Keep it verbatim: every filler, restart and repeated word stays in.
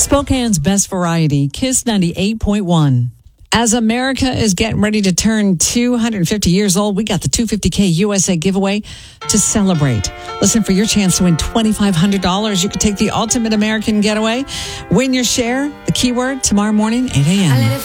Spokane's best variety, Kiss ninety-eight point one. As America is getting ready to turn two hundred fifty years old, we got the two hundred fifty K U S A giveaway to celebrate. Listen for your chance to win twenty-five hundred dollars. You could take the ultimate American getaway. Win your share. The keyword tomorrow morning, eight a.m.